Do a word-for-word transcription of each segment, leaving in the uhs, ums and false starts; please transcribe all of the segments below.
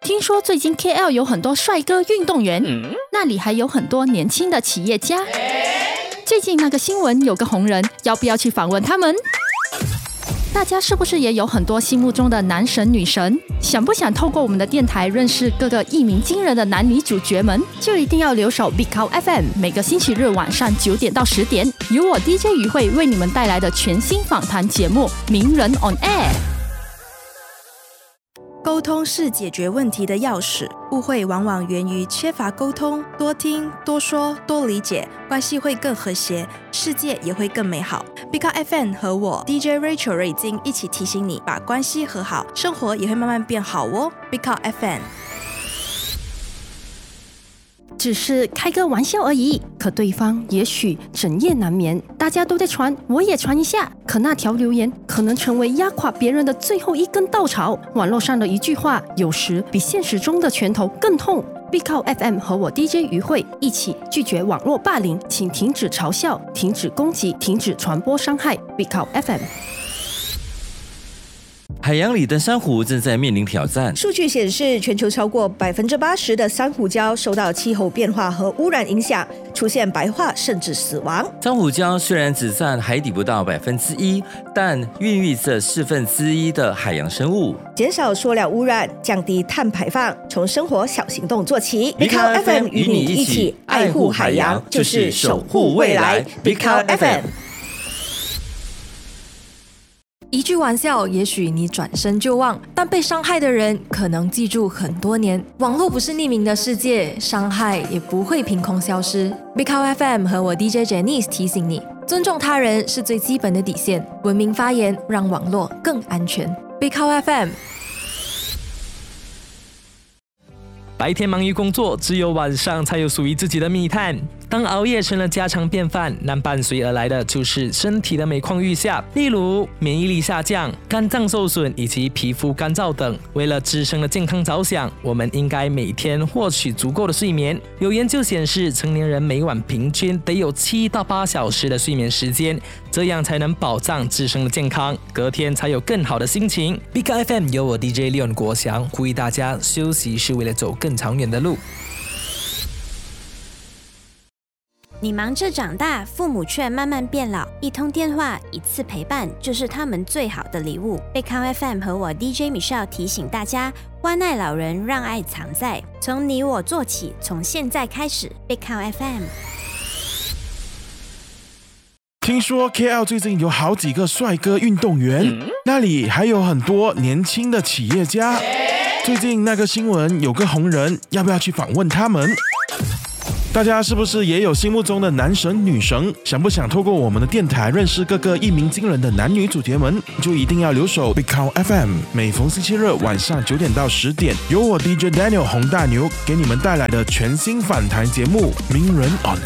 听说最近 K L 有很多帅哥运动员，嗯、那里还有很多年轻的企业家。最近那个新闻有个红人，要不要去访问他们？大家是不是也有很多心目中的男神女神？想不想透过我们的电台认识各个一鸣惊人的男女主角们？就一定要留守 Big Cow F M， 每个星期日晚上九点到十点，由我 D J 于慧为你们带来的全新访谈节目《名人 on Air》。 沟通是解决问题的钥匙，误会往往源于缺乏沟通，多听、多说、多理解，关系会更和谐，世界也会更美好。Big Cow F M 和我 D J Rachel 瑞金一起提醒你，把关系和好，生活也会慢慢变好哦。Big Cow F M。 只是开个玩笑而已，可对方也许整夜难眠。大家都在传，我也传一下。可那条留言可能成为压垮别人的最后一根稻草。网络上的一句话，有时比现实中的拳头更痛。Big Cow F M 和我 D J 于慧一起拒绝网络霸凌，请停止嘲笑，停止攻击，停止传播伤害。Big Cow F M。 海洋里的珊瑚正在面临挑战。 数据显示，全球超过百分之八十的珊瑚礁受到气候变化和污染影响，出现白化甚至死亡。 珊瑚礁虽然只占海底不到百分之一，但孕育着四分之一的海洋生物。 减少塑料污染，降低碳排放，从生活小行动做起。 Big Cow F M 与你一起爱护海洋，就是守护未来。Big Cow F M。 一句玩笑，也许你转身就忘，但被伤害的人可能记住很多年。网络不是匿名的世界，伤害也不会凭空消失。Big Cow F M 和我 D J Janice 提醒你，尊重他人是最基本的底线，文明发言，让网络更安全。Big Cow F M。 白天忙于工作，只有晚上才有属于自己的密探。当熬夜成了家常便饭，那伴随而来的就是身体的每况愈下，例如免疫力下降、肝脏受损以及皮肤干燥等。为了自身的健康着想，我们应该每天获取足够的睡眠。有研究显示，成年人每晚平均得有七到八小时的睡眠时间，这样才能保障自身的健康，隔天才有更好的心情。Big Cow F M 由我 D J Leon 国祥呼吁大家，休息是为了走更长远的路。 你忙着长大，父母却慢慢变老，一通电话，一次陪伴，就是他们最好的礼物。Big Cow F M 和我 D J Michelle 提醒大家，关爱老人，让爱藏在，从你我做起，从现在开始。Big Cow F M。 听说 K L 最近有好几个帅哥运动员，嗯、那里还有很多年轻的企业家。最近那个新闻有个红人，要不要去访问他们？大家是不是也有心目中的男神女神？想不想透过我们的电台认识各个一鸣惊人的男女主角们？就一定要留守 Big Cow F M， 每逢星期日晚上九点到十点，由我 D J Daniel 洪大牛给你们带来的全新访谈节目《名人 on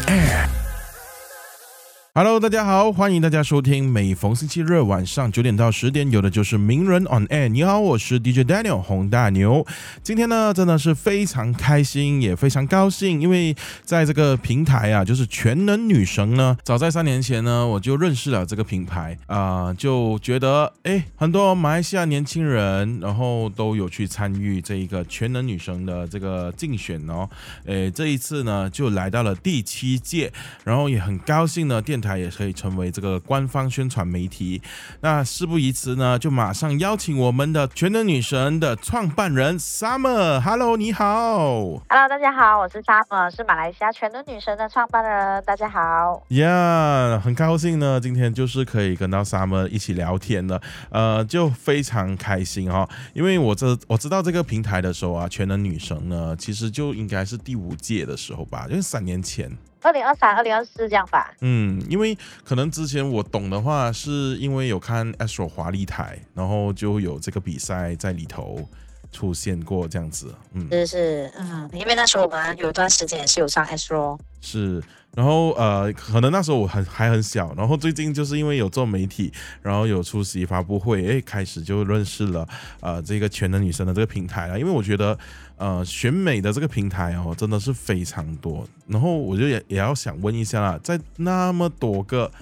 Air》。Hello， 大家好，欢迎大家收听每逢星期日晚上九点到十点有的就是名人 on air。你好，我是 D J Daniel 洪大牛。今天呢，真的是非常开心，也非常高兴，因为在这个平台啊，就是全能女神呢，早在三年前呢，我就认识了这个品牌啊、呃，就觉得哎，很多马来西亚年轻人，然后都有去参与这一个全能女神的这个竞选哦。哎，这一次呢，就来到了第七届，然后也很高兴呢，电台也可以成为这个官方宣传媒体。那事不宜迟呢，就马上邀请我们的全能女神的创办人 Summer。Hello， 你好。 Hello， 大家好，我是 Summer， 是马来西亚全能女神的创办人。大家好。 呀、yeah, 很高兴呢，今天就是可以跟到 Summer 一起聊天了，呃，就非常开心哦。因为我这我知道这个平台的时候啊，全能女神呢，其实就应该是第五届的时候吧，就是三年前。 二零二三、二零二四这样吧。 嗯，因为可能之前我懂的话，是因为有看 Astro 华丽台，然后就有这个比赛在里头出现过这样子。嗯， 是是，嗯，因为那时候我们有段时间也是有上 Astro。 是，然后呃，可能那时候我很还很小，然后最近就是因为有做媒体，然后有出席发布会，哎，开始就认识了呃这个全能女神的这个平台了。因为我觉得呃选美的这个平台哦，真的是非常多。然后我就也也要想问一下啦，在那么多个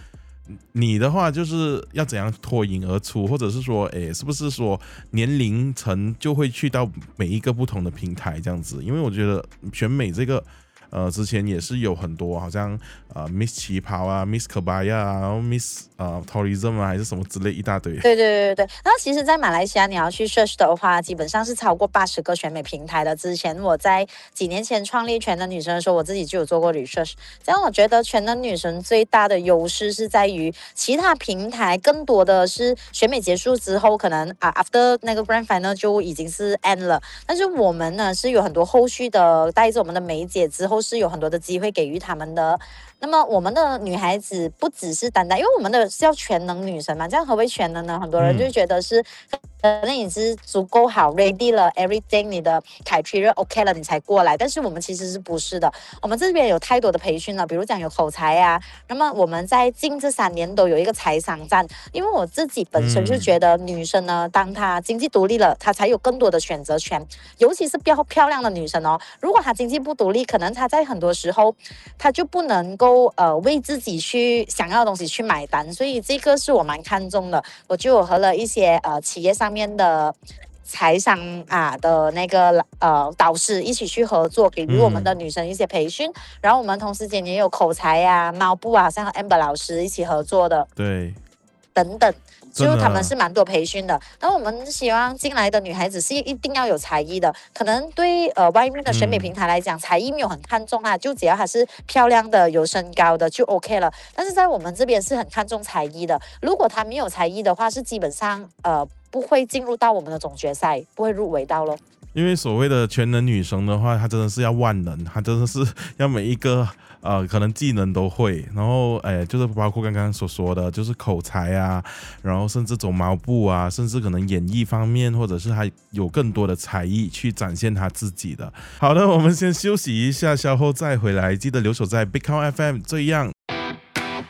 你的话就是要怎样脱颖而出，或者是说，哎，是不是说年龄层就会去到每一个不同的平台这样子？因为我觉得选美这个。呃，之前也是有很多，好像呃 Miss 旗袍啊 ，Miss Kebaya 啊，然后 Miss 呃 Tourism 啊，还是什么之类一大堆。 对对对对对。那其实，在马来西亚你要去 search 的话，基本上是超过八十个选美平台的。之前我在几年前创立全能女神的时候，我自己就有做过 research。这样我觉得全能女神最大的优势是在于，其他平台更多的是选美结束之后，可能啊 after 那个 grand final 就已经是 end 了。但是我们呢是有很多后续的，带着我们的梅姐之后。是有很多的机会给予他们的。那么我们的女孩子不只是单单，因为我们的是要全能女神嘛，这样何为全能呢？很多人就觉得是，可能你是足够好 ready 了 everything， 你的 criteria OK 了，你才过来。但是我们其实是不是的，我们这边有太多的培训了，比如讲有口才啊。那么我们在近这三年都有一个财商站，因为我自己本身就觉得女生呢，当她经济独立了，她才有更多的选择权，尤其是漂漂亮的女生哦。如果她经济不独立，可能她在很多时候她就不能够呃为自己去想要的东西去买单，所以这个是我蛮看重的。我就有和了一些呃企业上面的财商啊的那个呃导师一起去合作，给予我们的女生一些培训。嗯、然后我们同时间也有口才啊、猫步啊，像和 Amber 老师一起合作的。 对， 等等。就他们是蛮多培训的，那我们希望进来的女孩子是一定要有才艺的。可能对呃外面的选美平台来讲，嗯、才艺没有很看重啊，就只要她是漂亮的、有身高的就 OK 了。但是在我们这边是很看重才艺的，如果她没有才艺的话，是基本上呃不会进入到我们的总决赛，不会入围到咯。 因为所谓的全能女神的话，她真的是要万能，她真的是要每一个呃可能技能都会，然后哎，就是包括刚刚所说的，就是口才啊，然后甚至走毛步啊，甚至可能演艺方面，或者是还有更多的才艺去展现她自己的。好的，我们先休息一下，稍后再回来，记得留守在 Big Count F M， 这样